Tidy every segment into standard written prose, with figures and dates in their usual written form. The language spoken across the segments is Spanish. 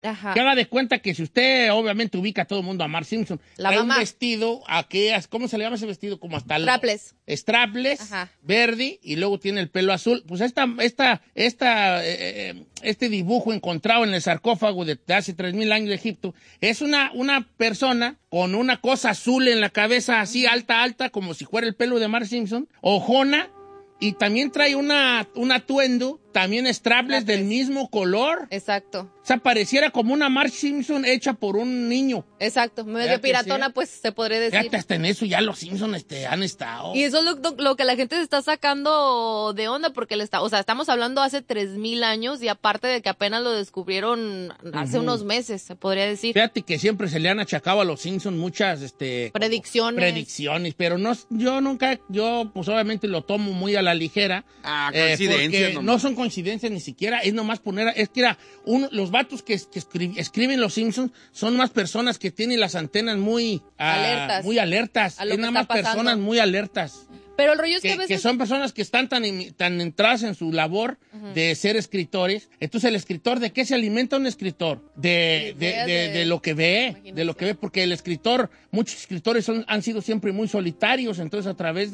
Ajá. Que haga de cuenta que si usted obviamente ubica a todo el mundo a Marge Simpson, La trae mamá. un vestido, ¿cómo se le llama ese vestido? Como hasta el... Strapless. Strapless, Ajá. verde, y luego tiene el pelo azul. Pues este dibujo encontrado en el sarcófago de hace 3,000 años de Egipto es una persona con una cosa azul en la cabeza, así alta, como si fuera el pelo de Marge Simpson, ojona, y también trae un atuendo, también strapless del mismo color. Exacto. O sea, pareciera como una Marge Simpson hecha por un niño. Exacto. ¿Verdad Medio que piratona, sí? pues, se podría decir. Fíjate, hasta en eso ya los Simpsons han estado. Y eso es lo que la gente se está sacando de onda, porque o sea, estamos hablando hace 3,000 años y aparte de que apenas lo descubrieron hace unos meses, se podría decir. Fíjate que siempre se le han achacado a los Simpsons muchas predicciones, pero no, yo pues obviamente lo tomo muy a la ligera. Coincidencias. Porque no son coincidencias ni siquiera, es nomás los vatos que escriben los Simpsons son más personas que tienen las antenas muy alertas. A lo Es que nada está más pasando. personas muy alertas. Pero el rollo es que a veces... Que son personas que están tan entradas en su labor de ser escritores. Entonces, ¿el escritor de qué se alimenta un escritor? De lo que ve, porque el escritor, muchos escritores han sido siempre muy solitarios, entonces a través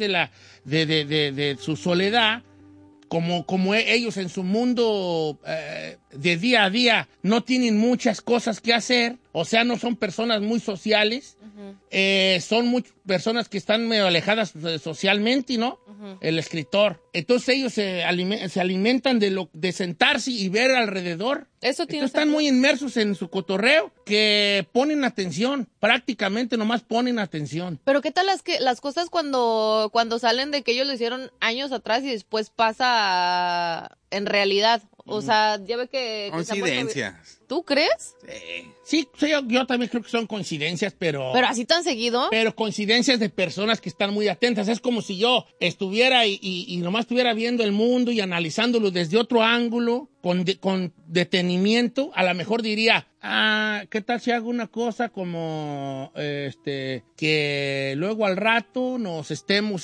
de su soledad, como ellos en su mundo de día a día no tienen muchas cosas que hacer, o sea, no son personas muy sociales, son personas que están medio alejadas socialmente, ¿no? El escritor. Entonces ellos se alimentan de sentarse y ver alrededor. Entonces están muy inmersos en su cotorreo que ponen atención, prácticamente nomás ponen atención. Pero ¿qué tal las cosas cuando salen de que ellos lo hicieron años atrás y después pasa en realidad? O sea, ya ve que... Coincidencias. ¿Tú crees? Sí, yo también creo que son coincidencias, pero... ¿Pero así tan seguido? Pero coincidencias de personas que están muy atentas. Es como si yo estuviera y nomás estuviera viendo el mundo y analizándolo desde otro ángulo, con detenimiento. A lo mejor diría, ¿qué tal si hago una cosa como que luego al rato nos estemos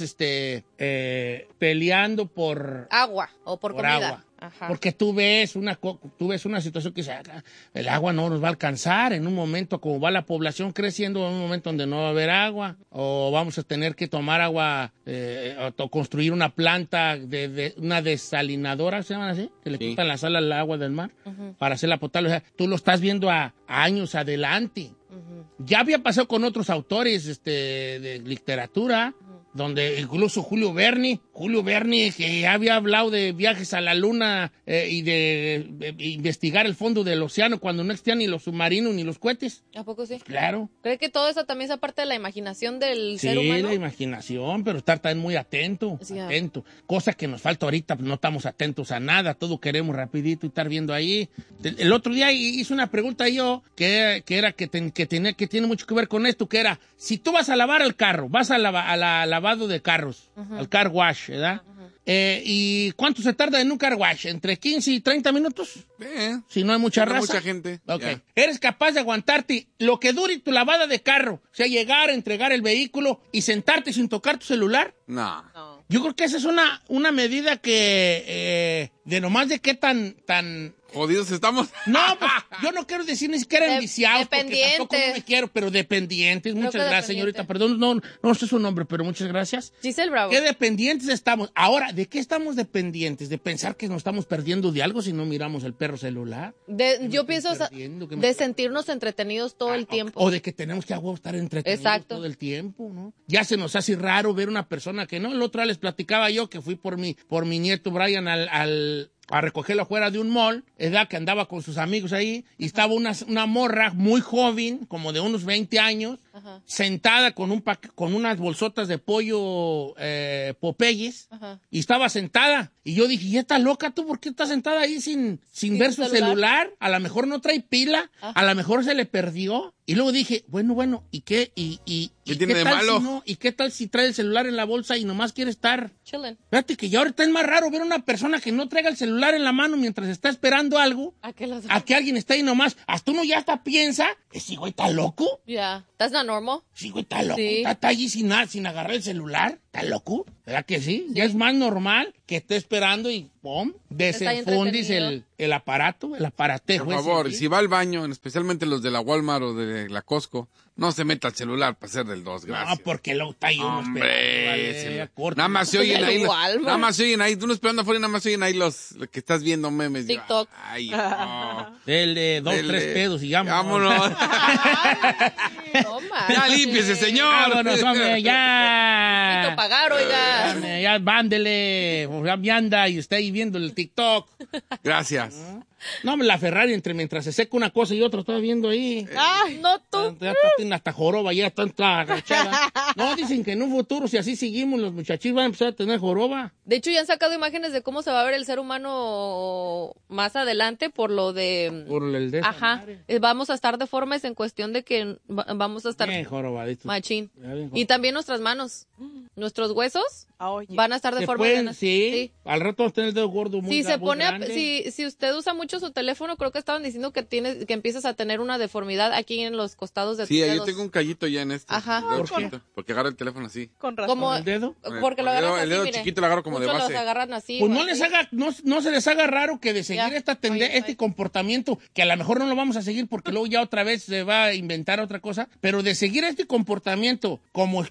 peleando por... agua o por comida. Agua. Ajá. Porque tú ves una situación que dice, el agua no nos va a alcanzar en un momento, como va la población creciendo, en un momento donde no va a haber agua, o vamos a tener que tomar agua, o construir una planta una desalinadora, ¿se llaman así? Que le quitan la sal al agua del mar para hacerla potable. O sea, tú lo estás viendo a años adelante. Ya había pasado con otros autores de literatura, donde incluso Julio Verne, que había hablado de viajes a la luna y de investigar el fondo del océano cuando no existían ni los submarinos ni los cohetes. ¿A poco sí? Pues claro. ¿Cree que todo eso también es parte de la imaginación del ser humano? Sí, la imaginación, pero estar también muy atento. Cosa que nos falta ahorita, pues no estamos atentos a nada, todo queremos rapidito y estar viendo ahí. El otro día hice una pregunta yo que tiene mucho que ver con esto, que era, si tú vas a lavar el carro, vas a lavado de carros, al car wash, ¿verdad? ¿Y cuánto se tarda en un car wash? ¿Entre 15 y 30 minutos? Si no hay mucha raza. Mucha gente. Okay. ¿Eres capaz de aguantarte lo que dure tu lavada de carro? O sea, llegar, entregar el vehículo y sentarte sin tocar tu celular. No. Yo creo que esa es una medida que, de nomás de qué tan jodidos estamos. No, pues yo no quiero decir ni siquiera enviciados, porque tampoco no me quiero, pero dependientes. Muchas gracias, señorita. Perdón, no sé su nombre, pero muchas gracias. Giselle Bravo. ¿Qué dependientes estamos? Ahora, ¿de qué estamos dependientes? ¿De pensar que nos estamos perdiendo de algo si no miramos el perro celular? Yo pienso de sentirnos entretenidos todo el tiempo. O de que tenemos que estar entretenidos todo el tiempo, ¿no? Ya se nos hace raro ver una persona que no. El otro día les platicaba yo que fui por mi nieto Brian a recogerlo afuera de un mall, edad que andaba con sus amigos ahí, y estaba una morra muy joven, como de unos 20 años, sentada con unas bolsotas de pollo Popeyes, y estaba sentada. Y yo dije, ¿y estás loca tú? ¿Por qué estás sentada ahí sin ver su celular? A lo mejor no trae pila, a lo mejor se le perdió. Y luego dije, bueno, ¿y qué? ¿Qué tiene de malo? ¿Y qué tal si trae el celular en la bolsa y nomás quiere estar chilling? Fíjate que ya ahorita es más raro ver a una persona que no traiga el celular en la mano mientras está esperando algo, a que alguien esté ahí nomás. Hasta uno ya hasta piensa, ¿ese güey está loco? Yeah, that's not normal. Sí, güey, está loco. Sí. Está allí sin agarrar el celular. ¿Estás loco? ¿Verdad que sí? Ya es más normal que esté esperando y ¡pum! Desenfundis el aparato, el aparatejo. Por favor, si va al baño, especialmente los de la Walmart o de la Costco, no se meta al celular para hacer del 2, gracias. No, porque luego está ahí uno esperando. Nada más se oyen ahí. Nada más se oyen ahí. Tú no esperando afuera y nada más se oyen ahí los que estás viendo memes. TikTok. Ay, no. Del de 2, 3 pedos y vámonos. Ya límpiese, señor. Vámonos, hombre, ya. Necesito pagar, oiga. Ya, vándele. Ya me anda y está ahí viendo el TikTok. Gracias. No, la Ferrari, mientras se seca una cosa y otra, estaba viendo ahí. Ay, no tú. Ya tiene hasta joroba, ya está agachada. No, dicen que en un futuro, si así seguimos, los muchachos van a empezar a tener joroba. De hecho, ya han sacado imágenes de cómo se va a ver el ser humano más adelante por lo de... Por el de Ajá. Vamos a estar deformes en cuestión de que vamos a estar... Bien jorobaditos. Machín. Y también nuestras manos. Nuestros huesos van a estar deformes. Sí. Al rato vamos a tener el dedo gordo muy si se pone grande. si usted usa mucho su teléfono, creo que estaban diciendo que empiezas a tener una deformidad aquí en los costados de tus dedos. Sí, yo tengo un callito ya en este. Ajá. ¿Por qué? Porque agarro el teléfono así. Con razón. ¿Con el dedo? Porque lo agarras así, el dedo mire. chiquito lo agarro como de Muchos base. los agarran así. Pues no se les haga raro que de seguir este comportamiento, que a lo mejor no lo vamos a seguir porque luego ya otra vez se va a inventar otra cosa, pero de seguir este comportamiento como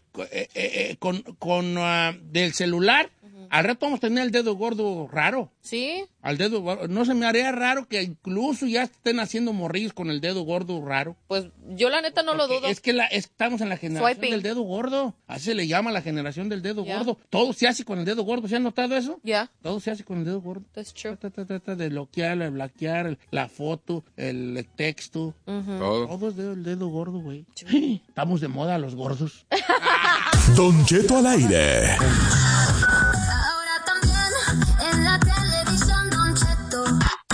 del celular, al rato vamos a tener el dedo gordo raro. Sí. Al dedo gordo. No se me haría raro que incluso ya estén haciendo morrillos con el dedo gordo raro. Pues yo la neta no Porque lo dudo. es que estamos en la generación del dedo gordo. Así se le llama la generación del dedo gordo. Todo se hace con el dedo gordo. ¿Se han notado eso? Ya. Todo se hace con el dedo gordo. That's true. De bloquear, la foto, el texto. Todo es el dedo gordo, güey. Estamos de moda los gordos. Don Cheto al aire. Ahora también en la televisión, Don Cheto.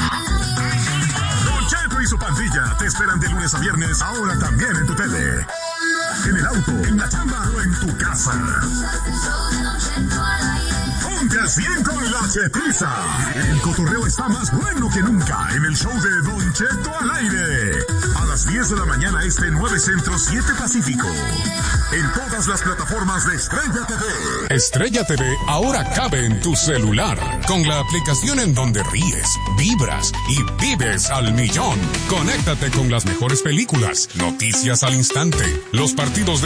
Don Cheto y su pandilla te esperan de lunes a viernes, ahora también en tu tele. En el auto, en la chamba o en tu casa. Ponte al 100 con la Chetiza. El cotorreo está más bueno que nunca en el show de Don Cheto al aire. A las 10 de la mañana este 9 Centro 7 Pacífico. En todas las plataformas de Estrella TV. Estrella TV ahora cabe en tu celular. Con la aplicación en donde ríes, vibras y vives al millón. Conéctate con las mejores películas, noticias al instante, los partidos de